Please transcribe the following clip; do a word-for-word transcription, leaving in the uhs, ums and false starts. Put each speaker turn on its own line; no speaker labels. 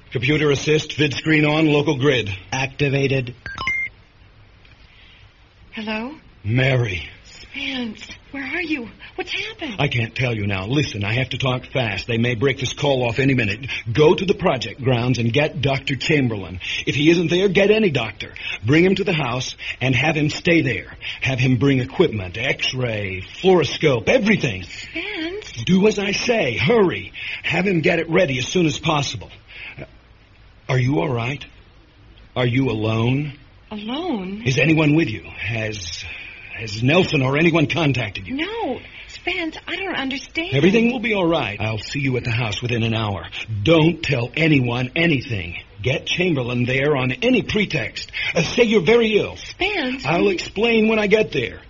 Computer assist, vid screen on, local grid.
Activated.
Hello?
Mary.
Spence, where are you? What's happened?
I can't tell you now. Listen, I have to talk fast. They may break this call off any minute. Go to the project grounds and get Doctor Chamberlain. If he isn't there, get any doctor. Bring him to the house and have him stay there. Have him bring equipment, x-ray, fluoroscope, everything.
Spence?
Do as I say. Hurry. Have him get it ready as soon as possible. Are you all right? Are you alone?
Alone?
Is anyone with you? Has... Has Nelson or anyone contacted you?
No. Spence, I don't understand.
Everything will be all right. I'll see you at the house within an hour. Don't tell anyone anything. Get Chamberlain there on any pretext. Uh, say you're very ill.
Spence...
I'll explain when I get there.